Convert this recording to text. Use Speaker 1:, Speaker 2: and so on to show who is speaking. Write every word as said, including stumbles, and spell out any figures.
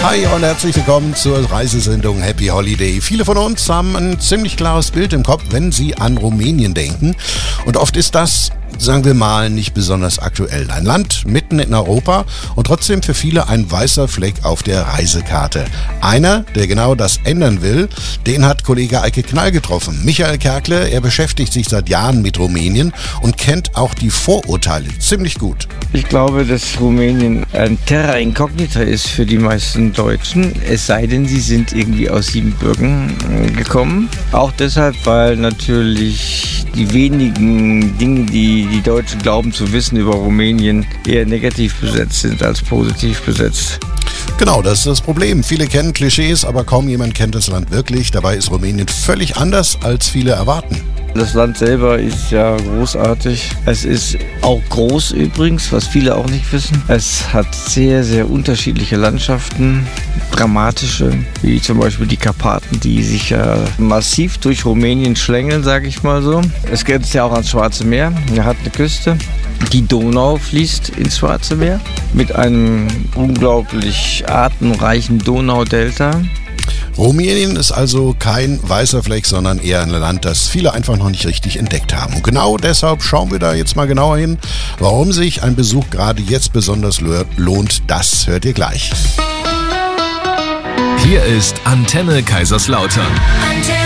Speaker 1: Hi und herzlich willkommen zur Reisesendung Happy Holiday. Viele von uns haben ein ziemlich klares Bild im Kopf, wenn sie an Rumänien denken. Und oft ist das, sagen wir mal, nicht besonders aktuell. Ein Land mitten in Europa und trotzdem für viele ein weißer Fleck auf der Reisekarte. Einer, der genau das ändern will, den hat Kollege Eike Knall getroffen. Michael Kerkle, er beschäftigt sich seit Jahren mit Rumänien und kennt auch die Vorurteile ziemlich gut.
Speaker 2: Ich glaube, dass Rumänien ein Terra Incognita ist für die meisten Deutschen, es sei denn, sie sind irgendwie aus Siebenbürgen gekommen. Auch deshalb, weil natürlich die wenigen Dinge, die die Deutschen glauben zu wissen über Rumänien, eher negativ besetzt sind als positiv besetzt.
Speaker 1: Genau, das ist das Problem. Viele kennen Klischees, aber kaum jemand kennt das Land wirklich. Dabei ist Rumänien völlig anders, als viele erwarten.
Speaker 2: Das Land selber ist ja großartig. Es ist auch groß übrigens, was viele auch nicht wissen. Es hat sehr, sehr unterschiedliche Landschaften, dramatische, wie zum Beispiel die Karpaten, die sich ja massiv durch Rumänien schlängeln, sage ich mal so. Es grenzt ja auch ans Schwarze Meer, er hat eine Küste. Die Donau fließt ins Schwarze Meer mit einem unglaublich artenreichen Donaudelta.
Speaker 1: Rumänien ist also kein weißer Fleck, sondern eher ein Land, das viele einfach noch nicht richtig entdeckt haben. Und genau deshalb schauen wir da jetzt mal genauer hin. Warum sich ein Besuch gerade jetzt besonders lohnt, das hört ihr gleich.
Speaker 3: Hier ist Antenne Kaiserslautern.